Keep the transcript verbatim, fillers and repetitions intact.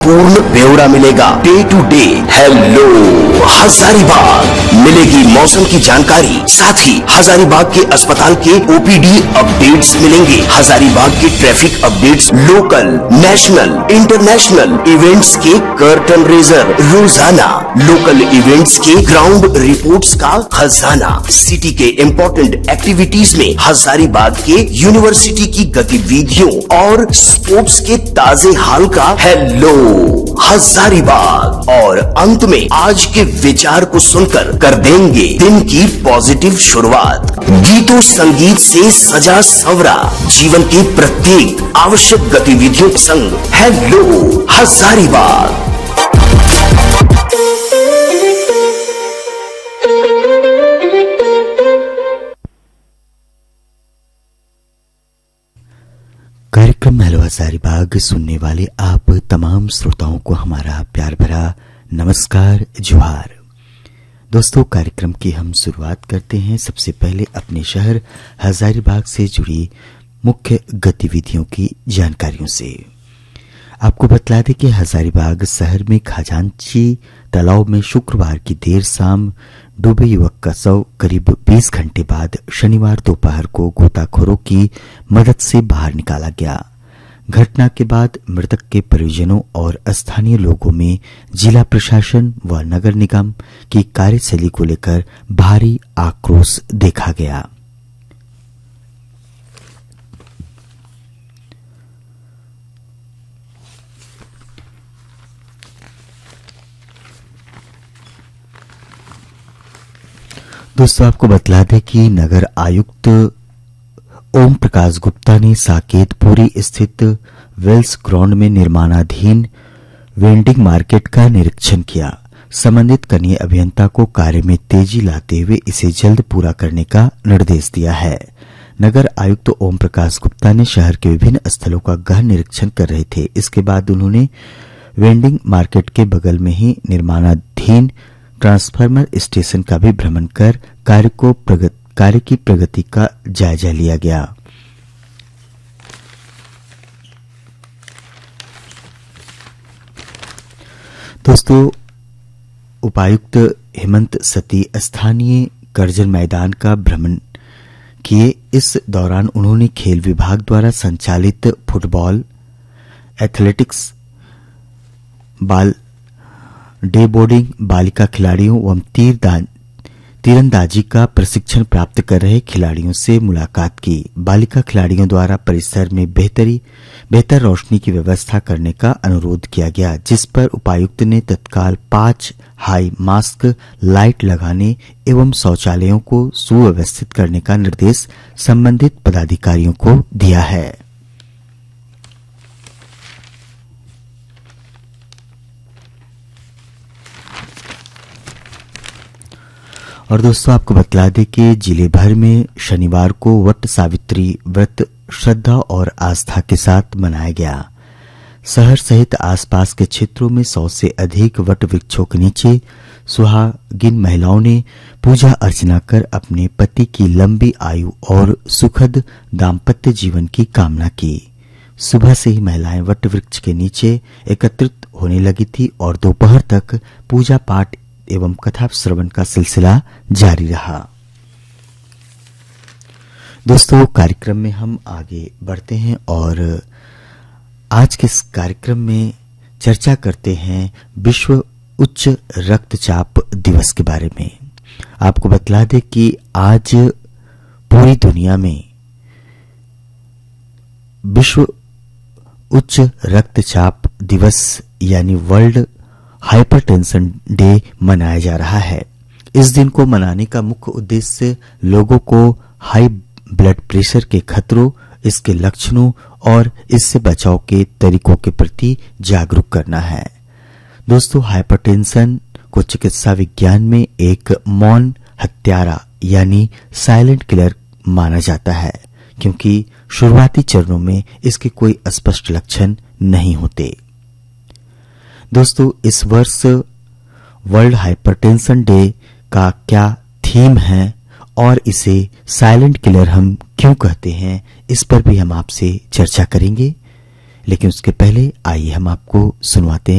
पूर्ण ब्यौरा मिलेगा। Day to day hello Hazaribagh मिलेगी मौसम की जानकारी, साथ ही हजारीबाग के अस्पताल के ओपीडी अपडेट्स मिलेंगे। हजारीबाग के traffic updates, local, national, international events के कर्टन रेजर, रोजाना लोकल इवेंट्स के ग्राउंड रिपोर्ट्स का खजाना, सिटी के इम्पोर्टेंट एक्टिविटीज में हजारीबाग के यूनिवर्सिटी की गतिविधियों और स्पोर्ट्स के ताजे हाल का हेलो हजारीबाग। और अंत में आज के विचार को सुनकर कर देंगे दिन की पॉजिटिव शुरुआत। गीतों संगीत से सजा सवरा जीवन की प्रत्येक आवश्यक गतिविधियों संग हेलो हजारीबाग। कार्यक्रम हेलो हजारीबाग सुनने वाले आप तमाम श्रोताओं को हमारा प्यार भरा नमस्कार, जोहार। दोस्तों, कार्यक्रम की हम शुरुआत करते हैं सबसे पहले अपने शहर हजारीबाग से जुड़ी मुख्य गतिविधियों की जानकारियों से। आपको बतला दें कि हजारीबाग शहर में खजांची तालाब में शुक्रवार की देर शाम डूबे युवक का शव करीब बीस घंटे बाद शनिवार दोपहर को गोताखोरों की मदद से बाहर निकाला गया। घटना के बाद मृतक के परिजनों और स्थानीय लोगों में जिला प्रशासन व नगर निगम की कार्यशैली को लेकर भारी आक्रोश देखा गया। दोस्तों, आपको बतला दें कि नगर आयुक्त ओम प्रकाश गुप्ता ने साकेतपुरी स्थित वेल्स ग्राउंड में निर्माणाधीन वेंडिंग मार्केट का निरीक्षण किया। संबंधित कनीय अभियंता को कार्य में तेजी लाते हुए इसे जल्द पूरा करने का निर्देश दिया है। नगर आयुक्त ओम प्रकाश गुप्ता ने शहर के विभिन्न स्थलों का गहन निरीक्षण कर रहे थे। इसके बाद उन्होंने वेंडिंग मार्केट के बगल में ही निर्माणाधीन ट्रांसफार्मर स्टेशन का भी भ्रमण कर कार्य को प्रगति कार्य की प्रगति का जायजा लिया गया। दोस्तों, उपायुक्त हेमंत सती स्थानीय कर्जन मैदान का भ्रमण किए। इस दौरान उन्होंने खेल विभाग द्वारा संचालित फुटबॉल, एथलेटिक्स, बाल डे बोर्डिंग, बालिका खिलाड़ियों एवं तीरदान तीरंदाजी का प्रशिक्षण प्राप्त कर रहे खिलाड़ियों से मुलाकात की। बालिका खिलाड़ियों द्वारा परिसर में बेहतरी बेहतर रोशनी की व्यवस्था करने का अनुरोध किया गया, जिस पर उपायुक्त ने तत्काल पांच हाई मास्क लाइट लगाने एवं शौचालयों को सुव्यवस्थित करने का निर्देश संबंधित पदाधिकारियों को दिया है। और दोस्तों, आपको बतला दें कि जिले भर में शनिवार को वट सावित्री व्रत श्रद्धा और आस्था के साथ मनाया गया। शहर सहित आसपास के क्षेत्रों में सौ से अधिक वट वृक्षों के नीचे सुहागिन महिलाओं ने पूजा अर्चना कर अपने पति की लंबी आयु और सुखद दाम्पत्य जीवन की कामना की। सुबह से ही महिलाएं वट वृक्ष के नीचे एकत्रित होने लगी थी और दोपहर तक पूजा पाठ एवं कथा श्रवण का सिलसिला जारी रहा। दोस्तों, कार्यक्रम में हम आगे बढ़ते हैं और आज के इस कार्यक्रम में चर्चा करते हैं विश्व उच्च रक्तचाप दिवस के बारे में। आपको बतला दें कि आज पूरी दुनिया में विश्व उच्च रक्तचाप दिवस यानी वर्ल्ड हाइपरटेंशन डे मनाया जा रहा है। इस दिन को मनाने का मुख्य उद्देश्य लोगों को हाई ब्लड प्रेशर के खतरों, इसके लक्षणों और इससे बचाव के तरीकों के प्रति जागरूक करना है। दोस्तों, हाइपरटेंशन को चिकित्सा विज्ञान में एक मौन हत्यारा यानी साइलेंट किलर माना जाता है, क्योंकि शुरुआती चरणों में इसके कोई स्पष्ट लक्षण नहीं होते। दोस्तों, इस वर्ष वर्ल्ड हाइपरटेंशन डे का क्या थीम है और इसे साइलेंट किलर हम क्यों कहते हैं, इस पर भी हम आपसे चर्चा करेंगे। लेकिन उसके पहले आइए हम आपको सुनवाते हैं